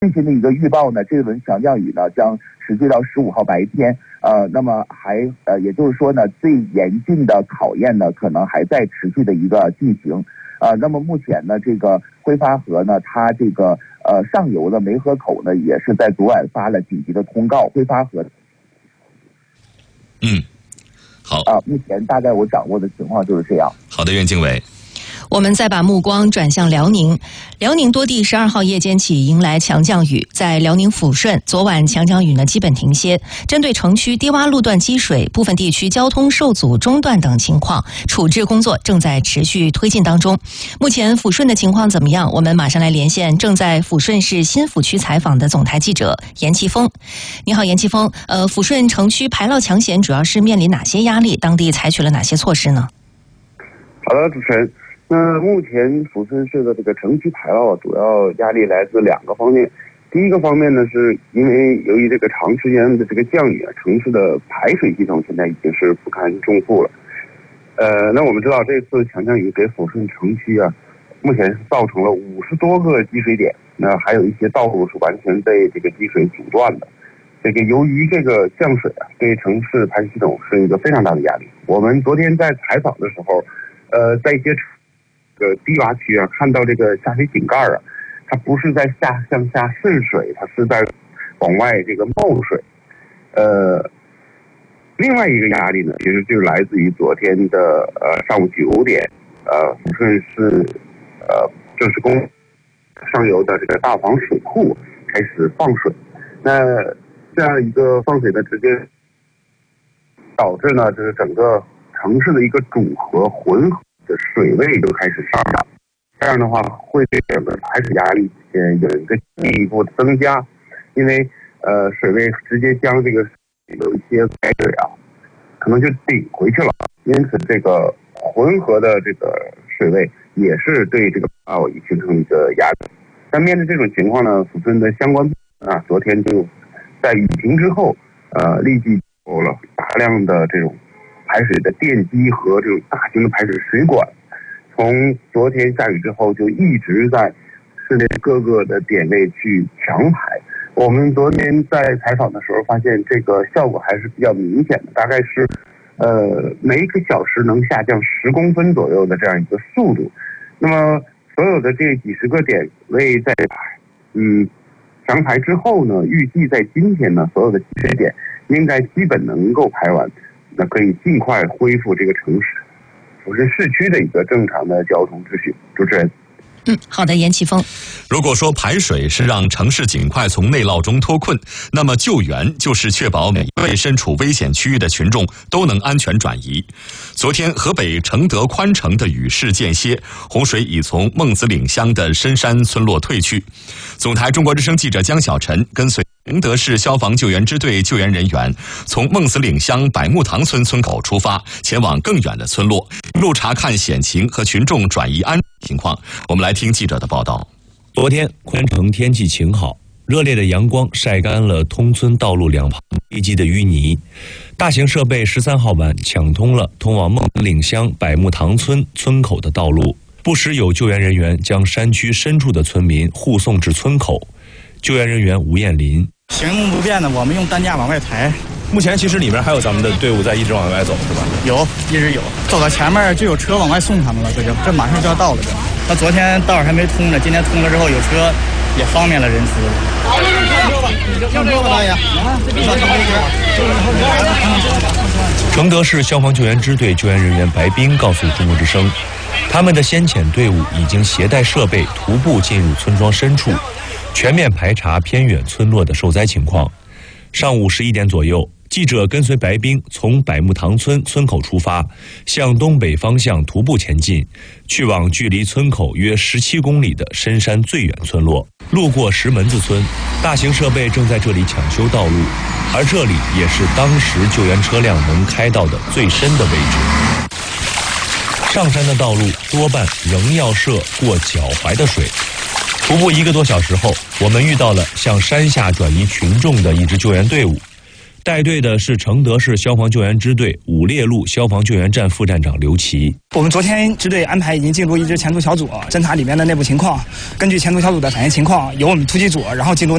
最新的一个预报呢，这轮强降雨呢将持续到15号白天。那么也就是说呢，最严峻的考验呢，可能还在持续的一个进行。那么目前呢，这个挥发河呢，它这个上游的梅河口呢，也是在昨晚发了紧急的通告。挥发河， 好目前大概我掌握的情况就是这样。 好的，袁经纬。 我们再把目光转向辽宁，辽宁多地12号夜间起迎来强降雨，在辽宁抚顺，昨晚强降雨呢基本停歇。针对城区低洼路段积水、部分地区交通受阻中断等情况，处置工作正在持续推进当中。目前抚顺的情况怎么样？我们马上来连线正在抚顺市新抚区采访的总台记者严奇峰。你好，严奇峰。抚顺城区排涝抢险主要是面临哪些压力？当地采取了哪些措施呢？ 好的，主持人。目前抚顺市的这个城区排涝主要压力来自2个方面。第一个方面呢，是因为由于这个长时间的这个降雨城市的排水系统现在已经是不堪重负了。那我们知道这次强降雨给抚顺城区目前是造成了50多个积水点，那还有一些道路是完全被这个积水阻断的。这个由于这个降水对城市排水系统是一个非常大的压力。我们昨天在采访的时候，在一些低洼区看到这个下水井盖它不是在向下渗水，它是在往外这个冒水。另外一个压力呢，其实就来自于昨天的上午9点，抚顺市正式工上游的这个大房水库开始放水。那这样一个放水的直接导致呢，就是整个城市的一个主和混合的水位都开始上涨，这样的话会对整个排水压力有一个进一步的增加，因为水位直接将这个有一些排水可能就顶回去了，因此这个混合的这个水位也是对这个形成一个压力。但面对这种情况呢，抚顺的相关昨天就在雨停之后，立即有了大量的这种排水的电机和这种大型的排水水管，从昨天下雨之后就一直在市内各个的点位去强排。我们昨天在采访的时候发现，这个效果还是比较明显的，大概是每个小时能下降10公分左右的这样一个速度。那么所有的这几十个点位在强排之后呢，预计在今天呢，所有的积水点应该基本能够排完，那可以尽快恢复这个城市抚顺市区的一个正常的交通秩序。主持人。 好的，严奇峰。 如果说排水是让城市尽快从内涝中脱困，那么救援就是确保每一位身处危险区域的群众都能安全转移。昨天，河北承德宽城的雨势间歇，洪水已从孟子岭乡的深山村落退去。总台中国之声记者江小晨跟随承德市消防救援支队救援人员从孟子岭乡百木塘村村口出发，前往更远的村落，路查看险情和群众转移安全情况。我们来听记者的报道。 昨天宽城天气晴好，热烈的阳光晒干了通村道路两旁堆积的淤泥。大型设备13号晚抢通了通往孟子岭乡百木塘村村口的道路，不时有救援人员将山区深处的村民护送至村口。救援人员吴艳林： 行动不便的，我们用担架往外抬。 目前其实里面还有咱们的队伍在一直往外走，是吧？ 有，一直有，走到前面就有车往外送他们了，这马上就要到了。那昨天道还没通呢，今天通了之后有车，也方便了人司。要这个大爷， 承德市消防救援支队救援人员白冰告诉中国之声，他们的先遣队伍已经携带设备徒步进入村庄深处，全面排查偏远村落的受灾情况。上午11点左右，记者跟随白冰从百木塘村村口出发，向东北方向徒步前进，去往距离村口约17公里的深山最远村落。路过石门子村，大型设备正在这里抢修道路，而这里也是当时救援车辆能开到的最深的位置。上山的道路多半仍要涉过脚踝的水。徒步1个多小时后，我们遇到了向山下转移群众的一支救援队伍。 带队的是承德市消防救援支队五烈路消防救援站副站长刘琦。 我们昨天支队安排已经进入一支前突小组，侦查里面的内部情况，根据前突小组的反映情况，由我们突击组然后进入